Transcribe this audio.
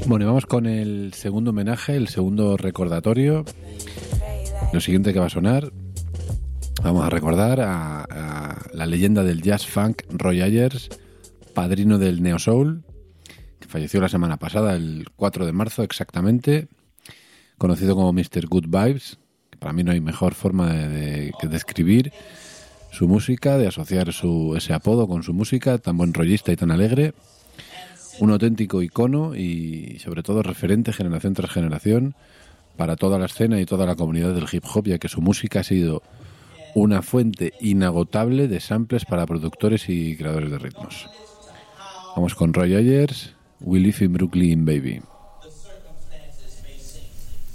Bueno, y vamos con el segundo homenaje, el segundo recordatorio. Lo siguiente que va a sonar, vamos a recordar a la leyenda del jazz funk Roy Ayers, padrino del neo soul, que falleció la semana pasada, el 4 de marzo exactamente, conocido como Mr. Good Vibes, que para mí no hay mejor forma de describir su música, de asociar ese apodo con su música, tan buen rollista y tan alegre. Un auténtico icono y sobre todo referente generación tras generación para toda la escena y toda la comunidad del hip hop, ya que su música ha sido una fuente inagotable de samples para productores y creadores de ritmos. Vamos con Roy Ayers, We Live in Brooklyn, Baby.